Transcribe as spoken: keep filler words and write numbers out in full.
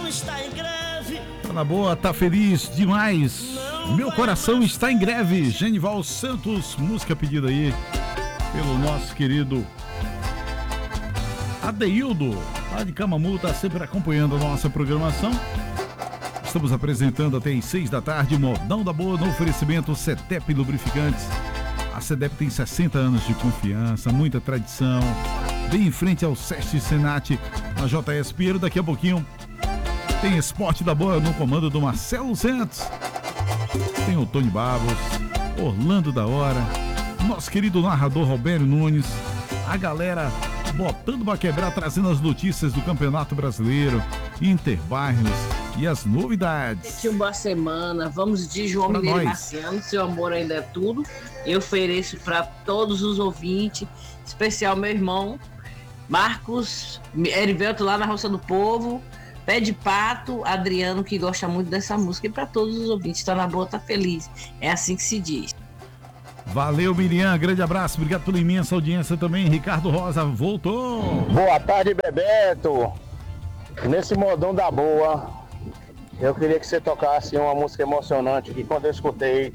Tá na boa, tá feliz demais. Meu coração está em greve. Genival Santos, música pedida aí pelo nosso querido Adeildo, lá de Camamu, tá sempre acompanhando a nossa programação. Estamos apresentando até às seis da tarde, Modão da Boa, no oferecimento CETEP Lubrificantes. A CETEP tem sessenta anos de confiança, muita tradição, bem em frente ao SESC Senat, na J S Pinheiro. Daqui a pouquinho tem Esporte da Boa no comando do Marcelo Santos. Tem o Tony Babos, Orlando da Hora, nosso querido narrador Roberto Nunes, a galera botando pra quebrar, trazendo as notícias do Campeonato Brasileiro, Interbairros e as novidades. Uma boa semana, vamos de João Pra Mineiro e nós. Marciano, seu amor ainda é tudo. Eu ofereço para todos os ouvintes, especial meu irmão Marcos Erivelto lá na Roça do Povo, Pé de Pato, Adriano, que gosta muito dessa música, e para todos os ouvintes, tá na boa, tá feliz. É assim que se diz. Valeu, Miriam, grande abraço, obrigado pela imensa audiência também. Ricardo Rosa voltou. Boa tarde, Bebeto. Nesse modão da boa, eu queria que você tocasse uma música emocionante que quando eu escutei,